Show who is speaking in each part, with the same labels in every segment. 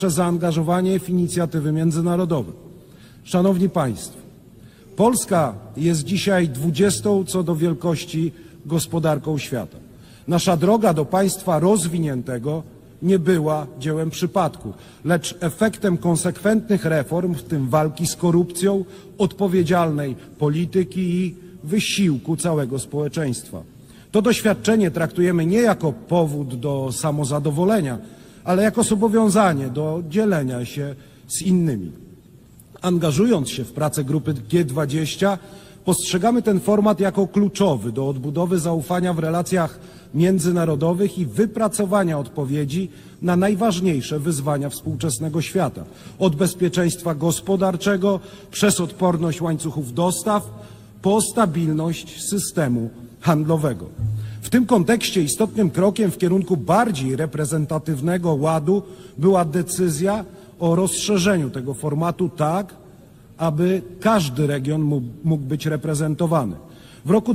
Speaker 1: zaangażowanie w inicjatywy międzynarodowe. Szanowni Państwo, Polska jest dzisiaj 20. co do wielkości gospodarką świata. Nasza droga do państwa rozwiniętego nie była dziełem przypadku, lecz efektem konsekwentnych reform, w tym walki z korupcją, odpowiedzialnej polityki i wysiłku całego społeczeństwa. To doświadczenie traktujemy nie jako powód do samozadowolenia, ale jako zobowiązanie do dzielenia się z innymi. Angażując się w pracę grupy G20, postrzegamy ten format jako kluczowy do odbudowy zaufania w relacjach międzynarodowych i wypracowania odpowiedzi na najważniejsze wyzwania współczesnego świata. Od bezpieczeństwa gospodarczego, przez odporność łańcuchów dostaw, po stabilność systemu handlowego. W tym kontekście istotnym krokiem w kierunku bardziej reprezentatywnego ładu była decyzja o rozszerzeniu tego formatu tak, aby każdy region mógł być reprezentowany. W roku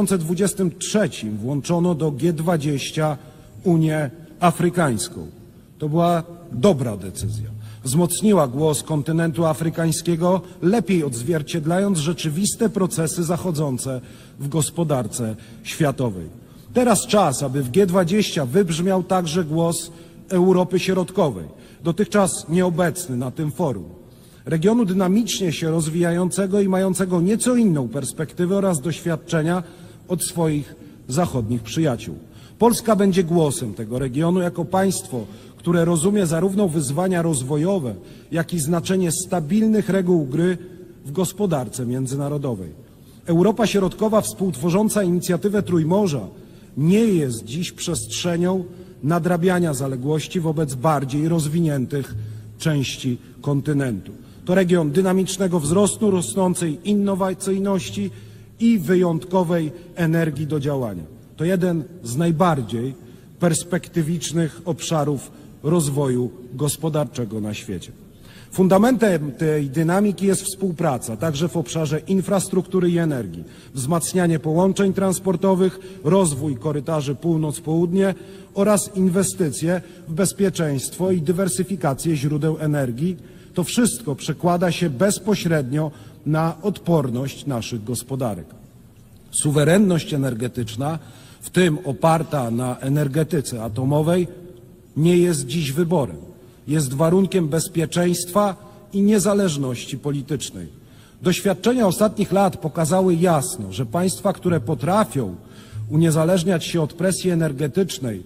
Speaker 1: 2023 włączono do G20 Unię Afrykańską. To była dobra decyzja. Wzmocniła głos kontynentu afrykańskiego, lepiej odzwierciedlając rzeczywiste procesy zachodzące w gospodarce światowej. Teraz czas, aby w G20 wybrzmiał także głos Europy Środkowej, dotychczas nieobecny na tym forum. Regionu dynamicznie się rozwijającego i mającego nieco inną perspektywę oraz doświadczenia od swoich zachodnich przyjaciół. Polska będzie głosem tego regionu jako państwo, które rozumie zarówno wyzwania rozwojowe, jak i znaczenie stabilnych reguł gry w gospodarce międzynarodowej. Europa Środkowa, współtworząca inicjatywę Trójmorza, nie jest dziś przestrzenią nadrabiania zaległości wobec bardziej rozwiniętych części kontynentu. To region dynamicznego wzrostu, rosnącej innowacyjności i wyjątkowej energii do działania. To jeden z najbardziej perspektywicznych obszarów rozwoju gospodarczego na świecie. Fundamentem tej dynamiki jest współpraca, także w obszarze infrastruktury i energii, wzmacnianie połączeń transportowych, rozwój korytarzy północ-południe oraz inwestycje w bezpieczeństwo i dywersyfikację źródeł energii. To wszystko przekłada się bezpośrednio na odporność naszych gospodarek. Suwerenność energetyczna, w tym oparta na energetyce atomowej, nie jest dziś wyborem. Jest warunkiem bezpieczeństwa i niezależności politycznej. Doświadczenia ostatnich lat pokazały jasno, że państwa, które potrafią uniezależniać się od presji energetycznej,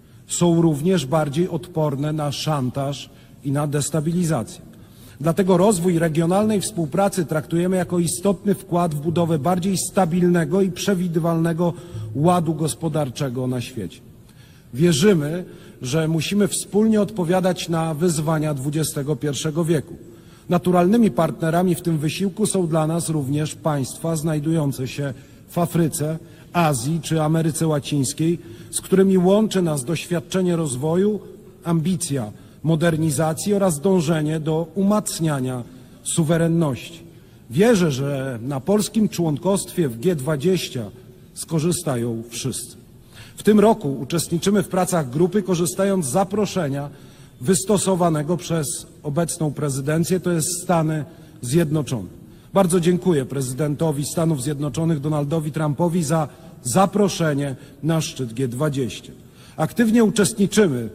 Speaker 1: są również bardziej odporne na szantaż i na destabilizację. Dlatego rozwój regionalnej współpracy traktujemy jako istotny wkład w budowę bardziej stabilnego i przewidywalnego ładu gospodarczego na świecie. Wierzymy, że musimy wspólnie odpowiadać na wyzwania XXI wieku. Naturalnymi partnerami w tym wysiłku są dla nas również państwa znajdujące się w Afryce, Azji czy Ameryce Łacińskiej, z którymi łączy nas doświadczenie rozwoju, ambicja modernizacji oraz dążenie do umacniania suwerenności. Wierzę, że na polskim członkostwie w G20 skorzystają wszyscy. W tym roku uczestniczymy w pracach grupy, korzystając z zaproszenia wystosowanego przez obecną prezydencję, to jest Stany Zjednoczone. Bardzo dziękuję prezydentowi Stanów Zjednoczonych Donaldowi Trumpowi za zaproszenie na szczyt G20. Aktywnie uczestniczymy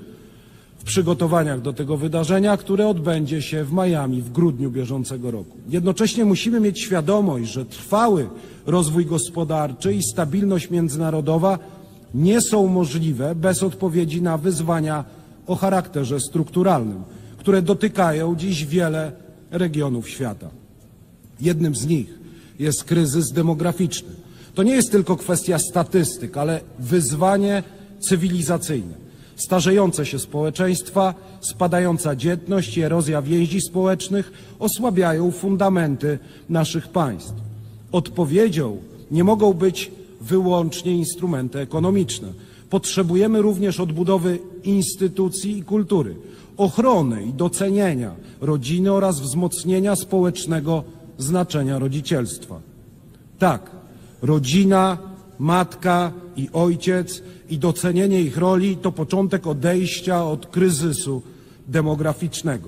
Speaker 1: w przygotowaniach do tego wydarzenia, które odbędzie się w Miami w grudniu bieżącego roku. Jednocześnie musimy mieć świadomość, że trwały rozwój gospodarczy i stabilność międzynarodowa nie są możliwe bez odpowiedzi na wyzwania o charakterze strukturalnym, które dotykają dziś wiele regionów świata. Jednym z nich jest kryzys demograficzny. To nie jest tylko kwestia statystyk, ale wyzwanie cywilizacyjne. Starzejące się społeczeństwa, spadająca dzietność i erozja więzi społecznych osłabiają fundamenty naszych państw. Odpowiedzią nie mogą być wyłącznie instrumenty ekonomiczne. Potrzebujemy również odbudowy instytucji i kultury, ochrony i docenienia rodziny oraz wzmocnienia społecznego znaczenia rodzicielstwa. Tak, rodzina, matka i ojciec i docenienie ich roli to początek odejścia od kryzysu demograficznego.